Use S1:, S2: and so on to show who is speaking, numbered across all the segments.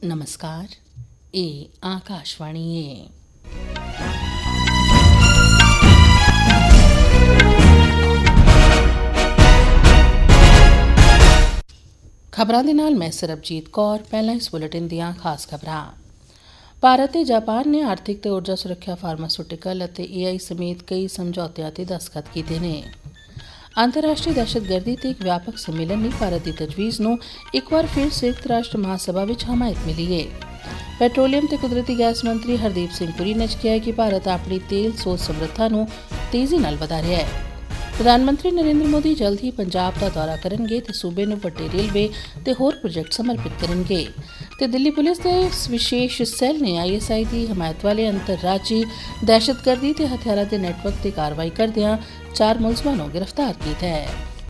S1: नमस्कार, ਇਹ ਆਕਾਸ਼ਵਾਣੀ ਹੈ। ਖਬਰਾਂ ਦੇ ਨਾਲ ਮੈਂ ਸਰਬਜੀਤ ਕੌਰ। ਪਹਿਲਾਂ ਇਸ ਬੁਲੇਟਿਨ ਦੀਆਂ ਖਾਸ ਖਬਰਾਂ। ਭਾਰਤ ਤੇ ਜਾਪਾਨ ਨੇ ਆਰਥਿਕ ਤੇ ਊਰਜਾ ਸੁਰੱਖਿਆ, ਫਾਰਮਾਸਿਊਟੀਕਲ ਅਤੇ AI ਸਮੇਤ ਕਈ ਸਮਝੌਤਿਆਂ ਤੇ ਦਸਤਖਤ ਕੀਤੇ ਨੇ। ਅੰਤਰਰਾਸ਼ਟਰੀ ਦਹਿਸ਼ਤਗਰਦੀ ਤੇ ਇੱਕ ਵਿਆਪਕ ਸੰਮੇਲਨ ਲਈ ਭਾਰਤ ਦੀ ਤਜਵੀਜ਼ ਨੂੰ ਇੱਕ ਵਾਰ ਫਿਰ ਸੰਯੁਕਤ ਰਾਸ਼ਟਰ ਮਹਾਸਭਾ ਵਿੱਚ ਹਮਾਇਤ ਮਿਲੀ ਹੈ। ਪੈਟਰੋਲੀਅਮ ਤੇ ਕੁਦਰਤੀ ਗੈਸ ਮੰਤਰੀ ਹਰਦੀਪ ਸਿੰਘ ਪੁਰੀ ਨੇ ਕਿਹਾ ਹੈ ਕਿ ਭਾਰਤ ਆਪਣੀ ਤੇਲ ਸੋਧ ਸਮਰੱਥਾ ਨੂੰ ਤੇਜ਼ੀ ਨਾਲ ਵਧਾ ਰਿਹਾ ਹੈ। ਪ੍ਰਧਾਨ ਮੰਤਰੀ ਨਰਿੰਦਰ ਮੋਦੀ ਜਲਦ ਹੀ ਪੰਜਾਬ ਦਾ ਦੌਰਾ ਕਰਨਗੇ ਤੇ ਸੂਬੇ ਨੂੰ ਵੱਡੇ ਰੇਲਵੇ ਤੇ ਹੋਰ ਪ੍ਰੋਜੈਕਟ ਸਮਰਪਿਤ ਕਰਨਗੇ। ਤੇ ਦਿੱਲੀ ਪੁਲਿਸ ਦੇ ਵਿਸ਼ੇਸ਼ ਸੈੱਲ ਨੇ ISI ਦੀ ਹਮਾਇਤ ਵਾਲੇ ਅੰਤਰਰਾਜੀ ਦਹਿਸ਼ਤਗਰਦੀ ਤੇ ਹਥਿਆਰਾਂ ਦੇ ਨੈਟਵਰਕ ਤੇ ਕਾਰਵਾਈ ਕਰਦਿਆਂ 4 ਮੁਲਜ਼ਮਾਂ ਨੂੰ ਗ੍ਰਿਫਤਾਰ ਕੀਤਾ ਹੈ।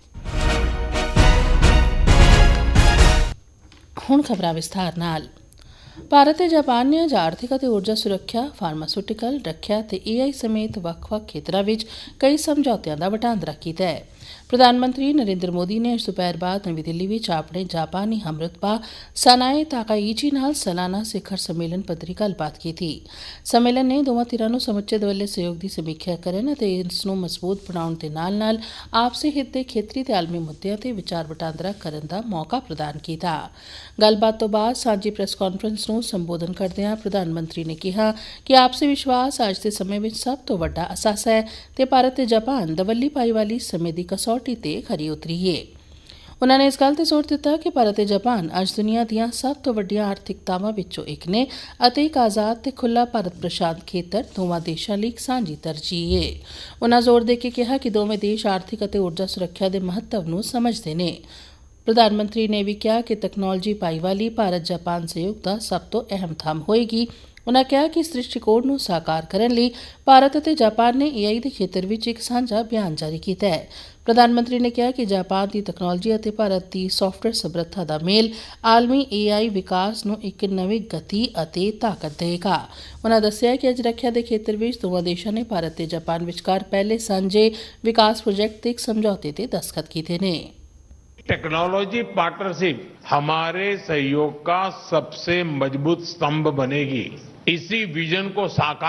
S1: ਹੁਣ ਖਬਰਾਂ ਵਿਸਥਾਰ ਨਾਲ। ਭਾਰਤ ਤੇ ਜਾਪਾਨ ਨੇ ਅੱਜ ਆਰਥਿਕ ਅਤੇ ਊਰਜਾ ਸੁਰੱਖਿਆ, ਫਾਰਮਾਸਿਊਟੀਕਲ, ਰੱਖਿਆ ਤੇ AI ਸਮੇਤ ਵੱਖ-ਵੱਖ ਖੇਤਰਾਂ ਵਿੱਚ ਕਈ ਸਮਝੌਤਿਆਂ ਦਾ ਵਟਾਂਦਰਾ ਕੀਤਾ ਹੈ। ਪ੍ਰਧਾਨ ਮੰਤਰੀ ਨਰਿੰਦਰ ਮੋਦੀ ਨੇ ਅੱਜ ਦੁਪਹਿਰ ਬਾਅਦ ਨਵੀਂ ਦਿੱਲੀ ਵਿੱਚ ਆਪਣੇ ਜਾਪਾਨੀ ਹਮਰੁਤਬਾ ਸਨਾਏ ਤਾਕਾਈਚੀ ਨਾਲ ਸਾਲਾਨਾ ਸਿਖਰ ਸੰਮੇਲਨ ਪੱਧਰੀ ਗੱਲਬਾਤ ਕੀਤੀ। ਸੰਮੇਲਨ ਨੇ ਦੋਵਾਂ ਧਿਰਾਂ ਨੂੰ ਸਮੁੱਚੇ ਦੁਵੱਲੇ ਸਹਿਯੋਗ ਦੀ ਸਮੀਖਿਆ ਕਰਨ ਅਤੇ ਇਸ ਨੂੰ ਮਜ਼ਬੂਤ ਬਣਾਉਣ ਦੇ ਨਾਲ-ਨਾਲ ਆਪਸੀ ਹਿੱਤ ਦੇ ਖੇਤਰੀ ਤੇ ਆਲਮੀ ਮੁੱਦਿਆਂ ਤੇ ਵਿਚਾਰ ਵਟਾਂਦਰਾ ਕਰਨ ਦਾ ਮੌਕਾ ਪ੍ਰਦਾਨ ਕੀਤਾ। ਗੱਲਬਾਤ ਤੋਂ ਬਾਅਦ ਸਾਂਝੀ ਪ੍ਰੈਸ ਕਾਨਫਰੰਸ ਨੂੰ ਸੰਬੋਧਨ ਕਰਦਿਆਂ ਪ੍ਰਧਾਨ ਮੰਤਰੀ ਨੇ ਕਿਹਾ ਕਿ ਆਪਸੀ ਵਿਸ਼ਵਾਸ ਅੱਜ ਦੇ ਸਮੇਂ ਵਿੱਚ ਸਭ ਤੋਂ ਵੱਡਾ ਅਸਾਸਾ ਹੈ ਤੇ ਭਾਰਤ ਤੇ ਜਾਪਾਨ ਦਵੱਲੀ ਭਾਈਵਾਲੀ ਸਮੇਂ ਦੀ ਕਸੌਟੀ ਤੇ ਖਰੀ ਉਤਰੀ ਹੈ। ਉਨ੍ਹਾਂ ਨੇ ਇਸ ਗੱਲ ਤੇ ਜ਼ੋਰ ਦਿੱਤਾ ਕਿ ਭਾਰਤ ਤੇ ਜਾਪਾਨ ਅੱਜ ਦੁਨੀਆ ਦੀਆਂ ਸਭ ਤੋਂ ਵੱਡੀਆਂ ਆਰਥਿਕਤਾਵਾਂ ਵਿੱਚੋਂ ਇੱਕ ਨੇ ਅਤੇ ਇੱਕ ਆਜ਼ਾਦ ਤੇ ਖੁੱਲ੍ਹਾ ਭਾਰਤ ਪ੍ਰਸ਼ਾਂਤ ਖੇਤਰ ਦੋਵਾਂ ਦੇਸ਼ਾਂ ਲਈ ਇੱਕ ਸਾਂਝੀ ਤਰਜੀਹ ਹੈ। ਉਨ੍ਹਾਂ ਜ਼ੋਰ ਦੇ ਕੇ ਕਿਹਾ ਕਿ ਦੋਵੇਂ ਦੇਸ਼ ਆਰਥਿਕ ਅਤੇ ਊਰਜਾ ਸੁਰੱਖਿਆ ਦੇ ਮਹੱਤਵ ਨੂੰ ਸਮਝਦੇ ਨੇ। ਪ੍ਰਧਾਨ ਮੰਤਰੀ ਨੇ ਵੀ ਕਿਹਾ ਕਿ ਤਕਨਾਲੋਜੀ ਭਾਈਵਾਲੀ ਭਾਰਤ ਜਾਪਾਨ ਸਹਿਯੋਗ ਦਾ ਸਭ ਤੋਂ ਅਹਿਮ ਥੰਮ ਹੋਏਗੀ। ਉਨ੍ਹਾਂ ਕਿਹਾ ਕਿ ਇਸ ਦ੍ਰਿਸ਼ਟੀਕੋਣ ਨੂੰ ਸਾਕਾਰ ਕਰਨ ਲਈ ਭਾਰਤ ਅਤੇ ਜਾਪਾਨ ਨੇ AI ਦੇ ਖੇਤਰ ਵਿੱਚ ਇੱਕ ਸਾਂਝਾ ਬਿਆਨ ਜਾਰੀ ਕੀਤਾ ਹੈ। ਪ੍ਰਧਾਨ ਮੰਤਰੀ ਨੇ ਕਿਹਾ ਕਿ ਜਾਪਾਨ ਦੀ ਤਕਨਾਲੋਜੀ ਅਤੇ ਭਾਰਤ ਦੀ ਸਾਫਟਵੇਅਰ ਸਮਰੱਥਾ ਦਾ ਮੇਲ ਆਲਮੀ AI ਵਿਕਾਸ ਨੂੰ ਇੱਕ ਨਵੀਂ ਗਤੀ ਅਤੇ ਤਾਕਤ ਦੇਵੇਗਾ। ਉਨ੍ਹਾਂ ਦੱਸਿਆ ਕਿ ਅੱਜ ਰੱਖਿਆ ਦੇ ਖੇਤਰ ਵਿੱਚ ਦੋਵਾਂ ਦੇਸ਼ਾਂ ਨੇ ਭਾਰਤ ਤੇ ਜਾਪਾਨ ਵਿਚਕਾਰ ਪਹਿਲੇ ਸਾਂਝੇ ਵਿਕਾਸ ਪ੍ਰੋਜੈਕਟ ਤੇ ਇੱਕ ਸਮਝੌਤੇ ਤੇ ਦਸਤਖਤ ਕੀਤੇ ਨੇ।
S2: टेक्नोलॉजी पार्टनरशिप हमारे सहयोग का सबसे मजबूत स्तंभ बनेगी। इसी विजन को साकार